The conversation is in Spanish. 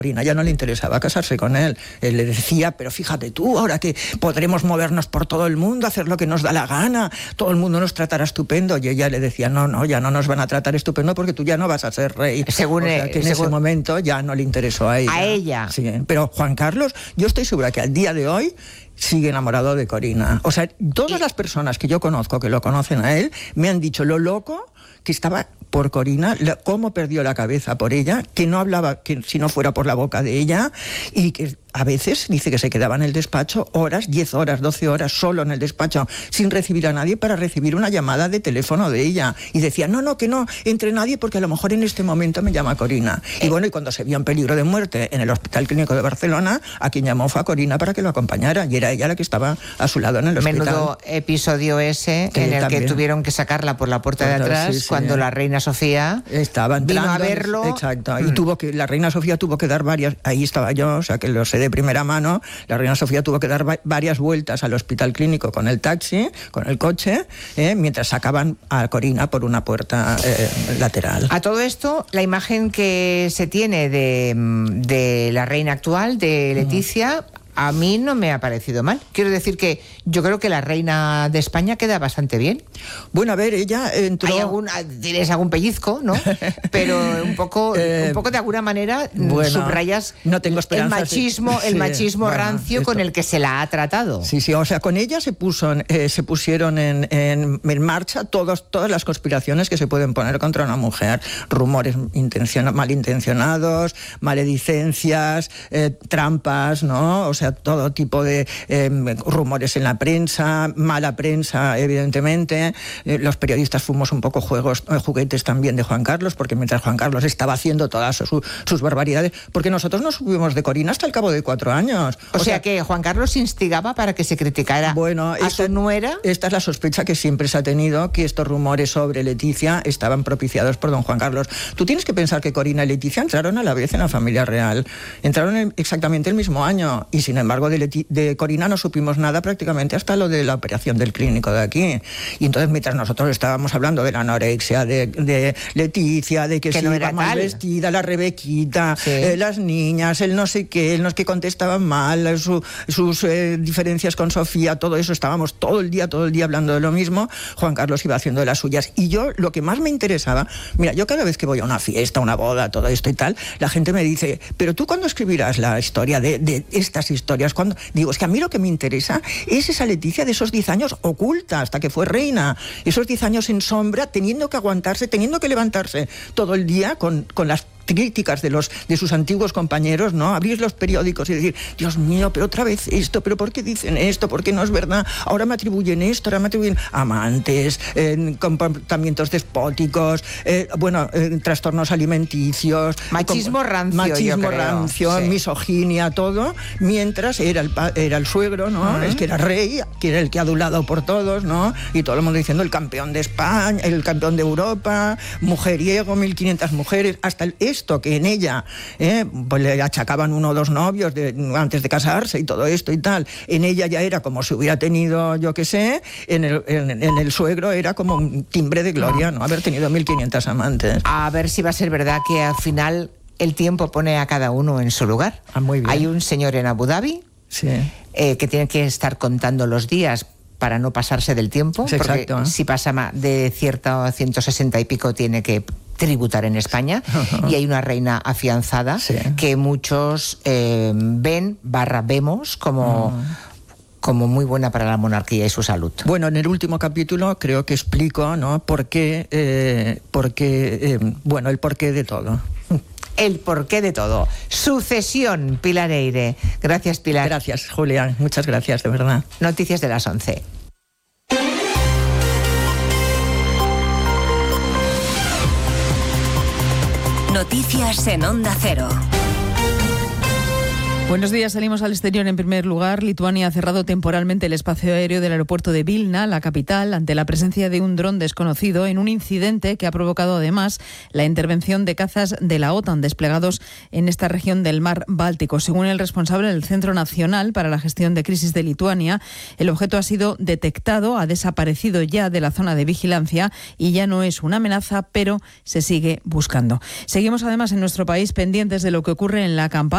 Corina ya no le interesaba casarse con él. Él le decía, pero fíjate tú, ahora que podremos movernos por todo el mundo, hacer lo que nos da la gana, todo el mundo nos tratará estupendo. Y ella le decía, no, ya no nos van a tratar estupendo porque tú ya no vas a ser rey. Según ese momento ya no le interesó a ella. A ella. Sí, pero Juan Carlos, yo estoy segura que al día de hoy sigue enamorado de Corina. O sea, todas las personas que yo conozco, que lo conocen a él, me han dicho lo loco que estaba por Corina, cómo perdió la cabeza por ella, que no hablaba que si no fuera por la boca de ella, y que a veces dice que se quedaba en el despacho horas, 10 horas, 12 horas, solo en el despacho, sin recibir a nadie para recibir una llamada de teléfono de ella. Y decía, que no entre nadie porque a lo mejor en este momento me llama Corina. Y bueno, y cuando se vio en peligro de muerte en el Hospital Clínico de Barcelona, a quien llamó fue a Corina para que lo acompañara, y era ella la que estaba a su lado en el hospital. Menudo episodio ese, en el que tuvieron que sacarla por la puerta de atrás, cuando la reina Sofía estaba entrando, vino a verlo. Exacto, y la reina Sofía tuvo que dar varias, ahí estaba yo, o sea que lo sé de primera mano, la reina Sofía tuvo que dar varias vueltas al Hospital Clínico con el taxi, con el coche, mientras sacaban a Corina por una puerta lateral. A todo esto, la imagen que se tiene de la reina actual, de Leticia, a mí no me ha parecido mal. Quiero decir que yo creo que la reina de España queda bastante bien. Bueno, a ver, ella entró... Tienes algún pellizco, ¿no? Pero un poco de alguna manera subrayas no tengo esperanza, el machismo rancio con el que se la ha tratado. Sí, o sea, con ella se pusieron en marcha todas las conspiraciones que se pueden poner contra una mujer. Rumores malintencionados, maledicencias, trampas, ¿no? O sea, todo tipo de rumores en la prensa, mala prensa, evidentemente. Los periodistas fuimos un poco juguetes también de Juan Carlos, porque mientras Juan Carlos estaba haciendo todas sus barbaridades, porque nosotros no supimos de Corina hasta el cabo de 4 años. O sea que Juan Carlos instigaba para que se criticara a su nuera. Esta es la sospecha que siempre se ha tenido, que estos rumores sobre Leticia estaban propiciados por don Juan Carlos. Tú tienes que pensar que Corina y Leticia entraron a la vez en la familia real. Entraron exactamente el mismo año, y sin embargo de Corina no supimos nada prácticamente hasta lo de la operación del clínico de aquí. Y entonces, mientras nosotros estábamos hablando de la anorexia de Leticia, de que no se era iba mal vestida, la Rebequita, las niñas, el no sé qué, los que contestaban mal, sus diferencias con Sofía, todo eso, estábamos todo el día hablando de lo mismo. Juan Carlos iba haciendo de las suyas. Y yo, lo que más me interesaba, mira, yo cada vez que voy a una fiesta, una boda, todo esto y tal, la gente me dice, pero tú ¿cuándo escribirás la historia de estas historias? Cuando digo, es que a mí lo que me interesa es esa Leticia de esos 10 años oculta hasta que fue reina, esos 10 años en sombra, teniendo que aguantarse, teniendo que levantarse todo el día con las críticas de sus antiguos compañeros, ¿no? Abrir los periódicos y decir, Dios mío, pero otra vez esto, pero ¿por qué dicen esto? ¿Por qué no es verdad? Ahora me atribuyen esto, ahora me atribuyen amantes, comportamientos despóticos, trastornos alimenticios, machismo rancio, misoginia, todo, mientras era el suegro, ¿no? Es que era rey, que era el que ha adulado por todos, ¿no? Y todo el mundo diciendo el campeón de España, el campeón de Europa, mujeriego, 1500 mujeres, hasta esto que en ella pues le achacaban 1 o 2 novios antes de casarse y todo esto y tal, en ella ya era como si hubiera tenido, yo qué sé, en el suegro era como un timbre de gloria, ¿no? Haber tenido 1500 amantes. A ver si va a ser verdad que al final el tiempo pone a cada uno en su lugar. Muy bien. Hay un señor en Abu Dhabi que tiene que estar contando los días para no pasarse del tiempo, porque si pasa de 160 y pico tiene que tributar en España, y hay una reina afianzada que muchos vemos como muy buena para la monarquía y su salud. Bueno, en el último capítulo creo que explico, ¿no?, el porqué de todo. El porqué de todo. Sucesión, Pilar Eyre. Gracias, Pilar. Gracias, Julia. Muchas gracias, de verdad. Noticias de las 11. Noticias en Onda Cero. Buenos días, salimos al exterior. En primer lugar, Lituania ha cerrado temporalmente el espacio aéreo del aeropuerto de Vilna, la capital, ante la presencia de un dron desconocido en un incidente que ha provocado además la intervención de cazas de la OTAN desplegados en esta región del mar Báltico. Según el responsable del Centro Nacional para la Gestión de Crisis de Lituania, el objeto ha sido detectado, ha desaparecido ya de la zona de vigilancia y ya no es una amenaza, pero se sigue buscando. Seguimos además en nuestro país pendientes de lo que ocurre en la campaña